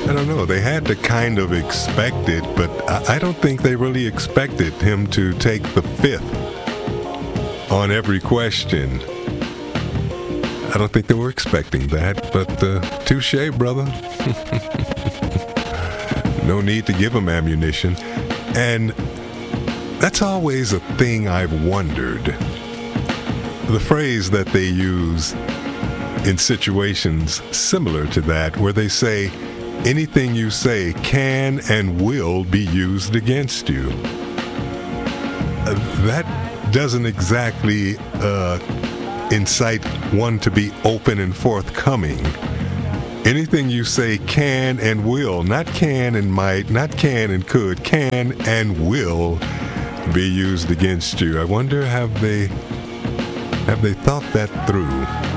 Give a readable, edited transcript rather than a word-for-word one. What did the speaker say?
I don't know. They had to kind of expect it, but I don't think they really expected him to take the fifth on every question. I don't think they were expecting that, but touche, brother. No need to give him ammunition. And that's always a thing I've wondered. The phrase that they use in situations similar to that, where they say, anything you say can and will be used against you. That doesn't exactly incite one to be open and forthcoming. Anything you say can and will, not can and might, not can and could, can and will be used against you. I wonder, have they thought that through?